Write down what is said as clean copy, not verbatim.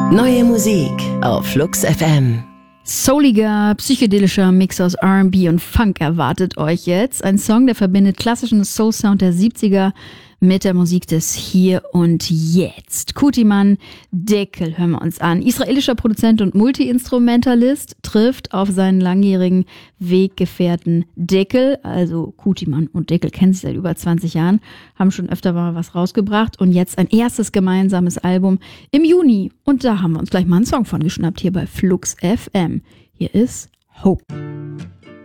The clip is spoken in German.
Neue Musik auf Flux FM. Souliger, psychedelischer Mix aus R&B und Funk erwartet euch jetzt. Ein Song, der verbindet klassischen Soul-Sound der 70er mit der Musik des Hier und Jetzt. Kutiman Dekel hören wir uns an. Israelischer Produzent und Multi-Instrumentalist trifft auf seinen langjährigen Weggefährten Dekel. Also Kutiman und Dekel kennen sich seit über 20 Jahren, haben schon öfter mal was rausgebracht und jetzt ein erstes gemeinsames Album im Juni. Und da haben wir uns gleich mal einen Song von geschnappt hier bei Flux FM. Hier ist Hope.